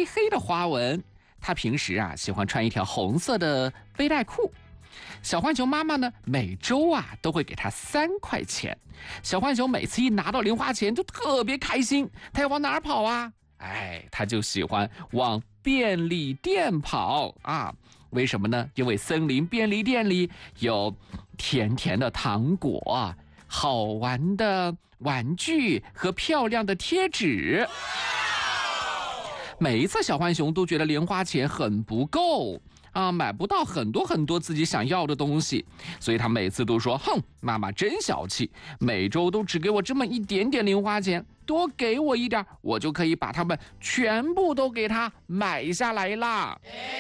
黑黑的花纹。他平时啊喜欢穿一条红色的背带裤。小浣熊妈妈呢，每周啊都会给他3块钱。小浣熊每次一拿到零花钱就特别开心，他要往哪儿跑啊？他就喜欢往便利店跑啊。为什么呢？因为森林便利店里有甜甜的糖果、好玩的玩具和漂亮的贴纸。每一次小浣熊都觉得零花钱很不够啊，买不到很多自己想要的东西，所以他每次都说：哼，妈妈真小气，每周都只给我这么一点点零花钱，多给我一点，我就可以把它们全部都给他买下来啦。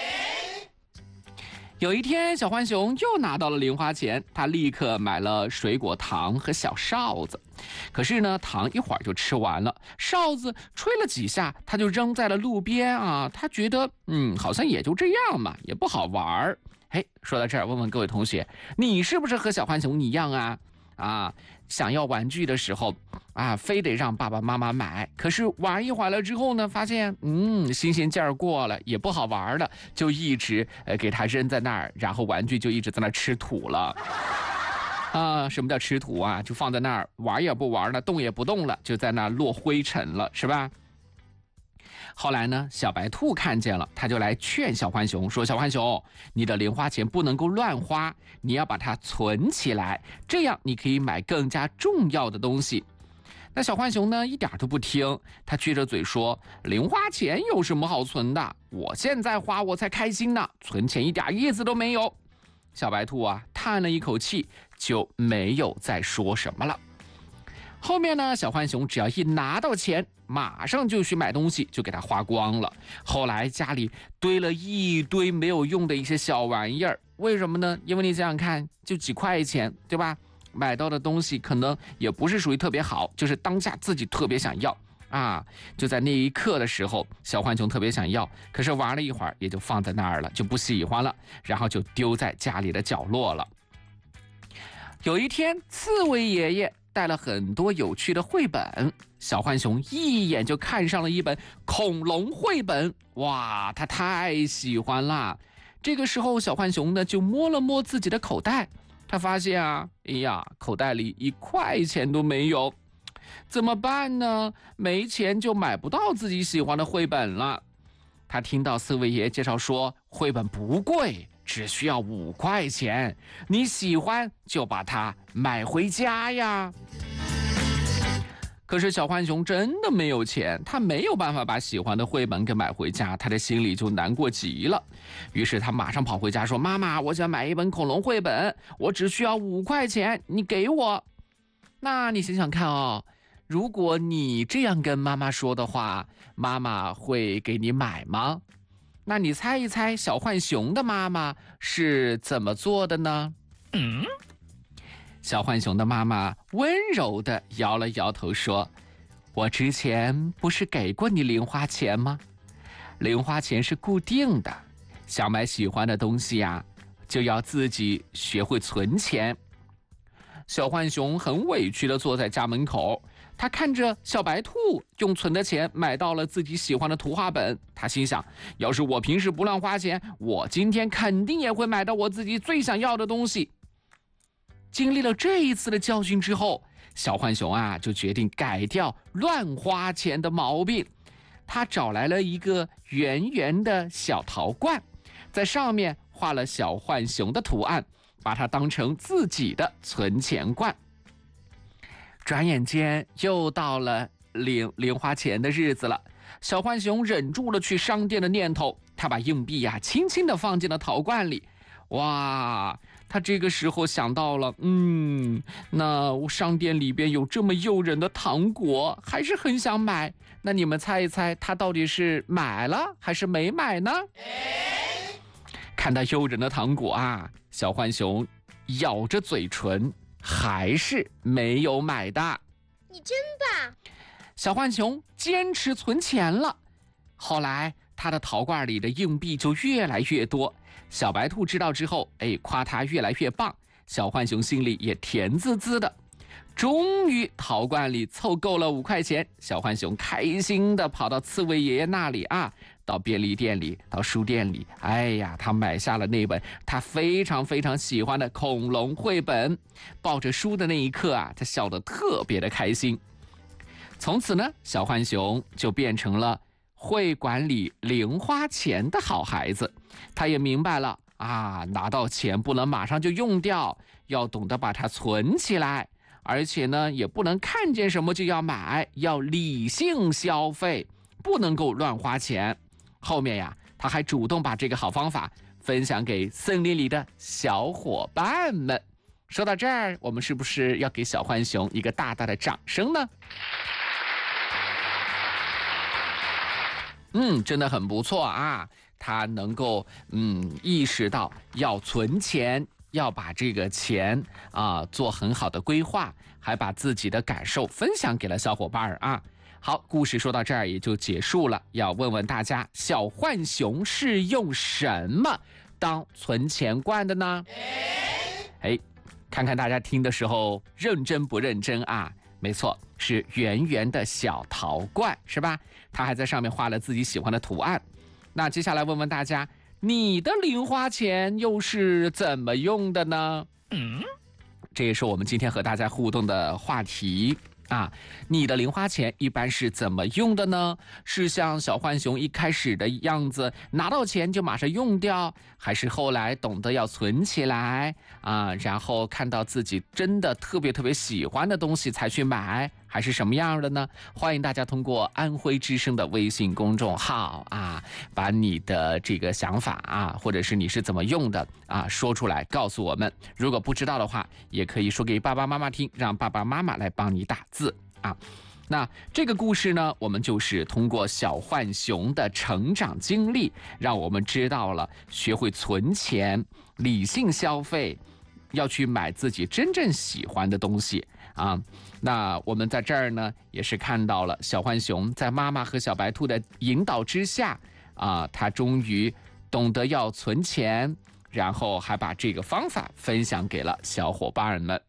有一天，小浣熊又拿到了零花钱，他立刻买了水果糖和小哨子。可是呢，糖一会儿就吃完了，哨子吹了几下，他就扔在了路边啊。他觉得，好像也就这样嘛，也不好玩。说到这儿，问问各位同学，你是不是和小浣熊一样啊？想要玩具的时候啊，非得让爸爸妈妈买，可是玩一会儿了之后呢，发现新鲜劲儿过了，也不好玩了，就一直给它扔在那儿，然后玩具就一直在那儿吃土了。什么叫吃土啊？就放在那儿，玩也不玩了，动也不动了，就在那儿落灰尘了，是吧？后来呢，小白兔看见了，他就来劝小浣熊说：小浣熊，你的零花钱不能够乱花，你要把它存起来，这样你可以买更加重要的东西。那小浣熊呢，一点都不听，他撅着嘴说：零花钱有什么好存的？我现在花我才开心呢，存钱一点意思都没有。小白兔啊，叹了一口气，就没有再说什么了。后面呢，小浣熊只要一拿到钱，马上就去买东西，就给它花光了。后来家里堆了一堆没有用的一些小玩意儿，为什么呢？因为你想想看，就几块钱，对吧？买到的东西可能也不是属于特别好，就是当下自己特别想要啊。就在那一刻的时候，小浣熊特别想要，可是玩了一会儿也就放在那儿了，就不喜欢了，然后就丢在家里的角落了。有一天，刺猬爷爷带了很多有趣的绘本，小浣熊一眼就看上了一本恐龙绘本，哇，他太喜欢了。这个时候，小浣熊呢就摸了摸自己的口袋，他发现口袋里1块钱都没有，怎么办呢？没钱就买不到自己喜欢的绘本了。他听到刺猬爷介绍说，绘本不贵，只需要5块钱，你喜欢就把它买回家呀。可是小浣熊真的没有钱，他没有办法把喜欢的绘本给买回家，他的心里就难过极了。于是他马上跑回家说：妈妈，我想买一本恐龙绘本，我只需要5块钱，你给我。那你想想看如果你这样跟妈妈说的话，妈妈会给你买吗？那你猜一猜，小浣熊的妈妈是怎么做的呢？小浣熊的妈妈温柔地摇了摇头说：我之前不是给过你零花钱吗？零花钱是固定的，想买喜欢的东西就要自己学会存钱。小浣熊很委屈地坐在家门口，他看着小白兔用存的钱买到了自己喜欢的图画本，他心想，要是我平时不乱花钱，我今天肯定也会买到我自己最想要的东西。经历了这一次的教训之后，小浣熊就决定改掉乱花钱的毛病。他找来了一个圆圆的小陶罐，在上面画了小浣熊的图案，把它当成自己的存钱罐。转眼间又到了零花钱的日子了，小浣熊忍住了去商店的念头，他把硬币轻轻地放进了陶罐里。哇，他这个时候想到了，那商店里边有这么诱人的糖果，还是很想买。那你们猜一猜，他到底是买了还是没买呢？看到诱人的糖果小浣熊咬着嘴唇，还是没有买的。 你真棒！ 小浣熊坚持存钱了。后来他的陶罐里的硬币就越来越多，小白兔知道之后夸他越来越棒，小浣熊心里也甜滋滋的。终于陶罐里凑够了5块钱，小浣熊开心地跑到刺猬爷爷那里到便利店里，到书店里，哎呀，他买下了那本他非常非常喜欢的恐龙绘本。抱着书的那一刻啊，他笑得特别的开心。从此呢，小浣熊就变成了会管理零花钱的好孩子。他也明白了啊，拿到钱不能马上就用掉，要懂得把它存起来。而且呢，也不能看见什么就要买，要理性消费，不能够乱花钱。后面呀，他还主动把这个好方法分享给森林里的小伙伴们。说到这儿，我们是不是要给小浣熊一个大大的掌声呢？真的很不错啊，他能够意识到要存钱，要把这个钱做很好的规划，还把自己的感受分享给了小伙伴啊。好，故事说到这儿也就结束了。要问问大家，小浣熊是用什么当存钱罐的呢？看看大家听的时候认真不认真啊？没错，是圆圆的小陶罐，是吧？他还在上面画了自己喜欢的图案。那接下来问问大家，你的零花钱又是怎么用的呢？这也是我们今天和大家互动的话题啊。你的零花钱一般是怎么用的呢？是像小浣熊一开始的样子，拿到钱就马上用掉，还是后来懂得要存起来啊？然后看到自己真的特别特别喜欢的东西才去买，还是什么样的呢？欢迎大家通过安徽之声的微信公众号啊，把你的这个想法啊，或者是你是怎么用的啊，说出来告诉我们。如果不知道的话，也可以说给爸爸妈妈听，让爸爸妈妈来帮你打字啊。那这个故事呢，我们就是通过小浣熊的成长经历，让我们知道了学会存钱、理性消费，要去买自己真正喜欢的东西啊。那我们在这儿呢，也是看到了小浣熊在妈妈和小白兔的引导之下啊，他终于懂得要存钱，然后还把这个方法分享给了小伙伴们。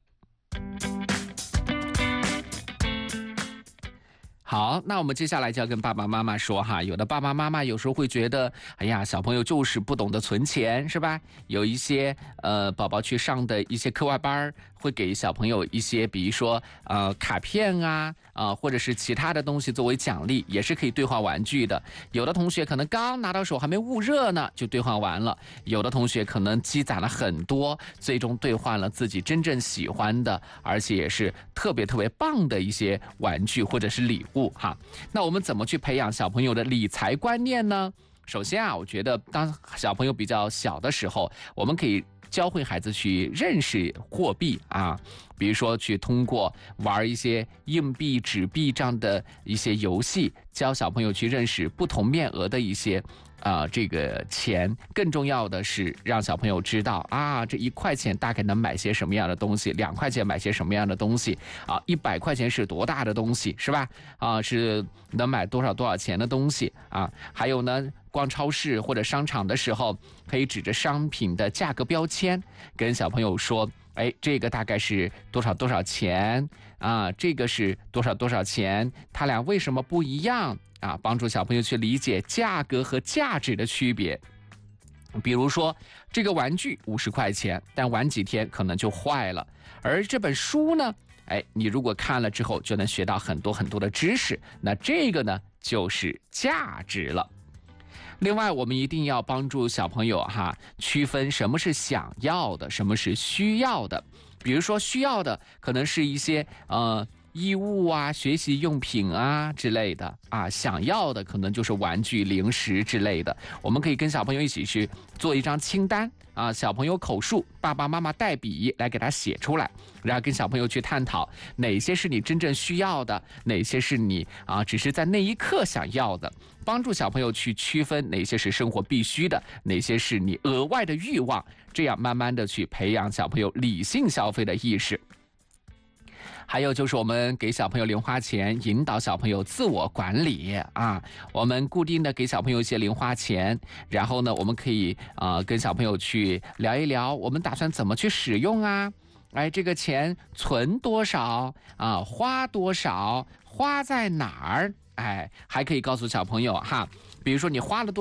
好，那我们接下来就要跟爸爸妈妈说哈，有的爸爸妈妈有时候会觉得，哎呀，小朋友就是不懂得存钱，是吧？有一些宝宝去上的一些课外班，会给小朋友一些，比如说卡片啊，或者是其他的东西作为奖励，也是可以兑换玩具的。有的同学可能刚拿到手还没捂热呢，就兑换完了；有的同学可能积攒了很多，最终兑换了自己真正喜欢的，而且也是特别特别棒的一些玩具或者是礼物。哈，那我们怎么去培养小朋友的理财观念呢？首先啊，我觉得当小朋友比较小的时候，我们可以教会孩子去认识货币啊，比如说去通过玩一些硬币、纸币这样的一些游戏，教小朋友去认识不同面额的一些这个钱。更重要的是让小朋友知道啊，这1块钱大概能买些什么样的东西，2块钱买些什么样的东西啊，100块钱是多大的东西，是吧？是能买多少钱的东西啊？还有呢，逛超市或者商场的时候，可以指着商品的价格标签跟小朋友说，这个大概是多少钱啊？这个是多少钱？它俩为什么不一样啊？帮助小朋友去理解价格和价值的区别。比如说，这个玩具50块钱，但玩几天可能就坏了。而这本书呢，你如果看了之后就能学到很多很多的知识，那这个呢就是价值了。另外，我们一定要帮助小朋友区分什么是想要的，什么是需要的。比如说需要的可能是一些衣物啊、学习用品啊之类的啊，想要的可能就是玩具、零食之类的。我们可以跟小朋友一起去做一张清单啊，小朋友口述，爸爸妈妈带笔来给他写出来，然后跟小朋友去探讨哪些是你真正需要的，哪些是你只是在那一刻想要的，帮助小朋友去区分哪些是生活必须的，哪些是你额外的欲望，这样慢慢的去培养小朋友理性消费的意识。还有就是我们给小朋友零花钱，引导小朋友自我管理啊。我们固定的给小朋友一些零花钱，然后呢，我们可以跟小朋友去聊一聊，我们打算怎么去使用啊？这个钱存多少啊？花多少？花在哪儿？还可以告诉小朋友比如说你花了